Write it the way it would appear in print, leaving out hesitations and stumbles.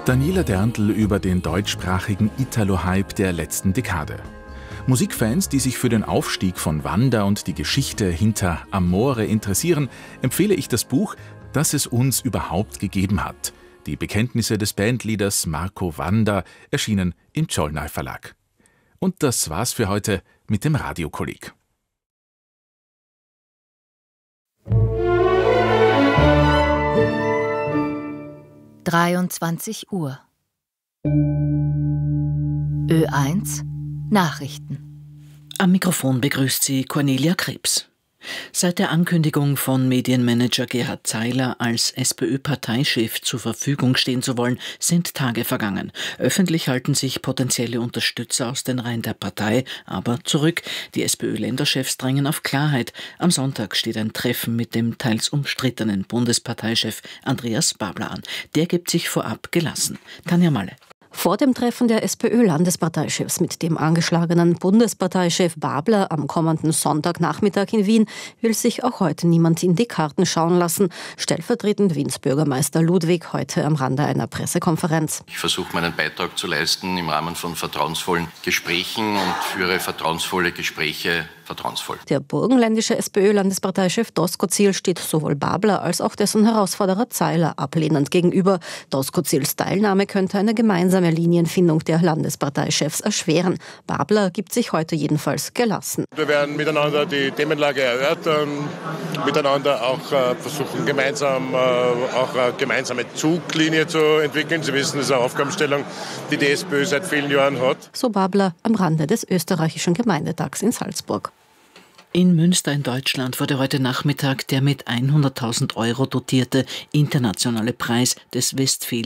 Daniela Derntl über den deutschsprachigen Italo-Hype der letzten Dekade. Musikfans, die sich für den Aufstieg von Wanda und die Geschichte hinter Amore interessieren, empfehle ich das Buch »Dass es uns überhaupt gegeben hat«. Die Bekenntnisse des Bandleaders Marco Wanda, erschienen im Csolnay Verlag. Und das war's für heute mit dem Radiokolleg. Uhr. Ö1 Nachrichten. Am Mikrofon begrüßt sie Cornelia Krebs. Seit der Ankündigung von Medienmanager Gerhard Zeiler, als SPÖ-Parteichef zur Verfügung stehen zu wollen, sind Tage vergangen. Öffentlich halten sich potenzielle Unterstützer aus den Reihen der Partei aber zurück. Die SPÖ-Länderchefs drängen auf Klarheit. Am Sonntag steht ein Treffen mit dem teils umstrittenen Bundesparteichef Andreas Babler an. Der gibt sich vorab gelassen. Tanja Malle. Vor dem Treffen der SPÖ-Landesparteichefs mit dem angeschlagenen Bundesparteichef Babler am kommenden Sonntagnachmittag in Wien will sich auch heute niemand in die Karten schauen lassen. Stellvertretend Wiens Bürgermeister Ludwig heute am Rande einer Pressekonferenz. Ich versuche meinen Beitrag zu leisten im Rahmen von vertrauensvollen Gesprächen und führe vertrauensvolle Gespräche vertrauensvoll. Der burgenländische SPÖ-Landesparteichef Doskozil steht sowohl Babler als auch dessen Herausforderer Zeiler ablehnend gegenüber. Doskozils Teilnahme könnte eine gemeinsame Linienfindung der Landesparteichefs erschweren. Babler gibt sich heute jedenfalls gelassen. Wir werden miteinander die Themenlage erörtern, miteinander auch versuchen, gemeinsam auch eine gemeinsame Zuglinie zu entwickeln. Sie wissen, das ist eine Aufgabenstellung, die die SPÖ seit vielen Jahren hat. So Babler am Rande des österreichischen Gemeindetags in Salzburg. In Münster in Deutschland wurde heute Nachmittag der mit 100.000 € dotierte internationale Preis des Westfälischen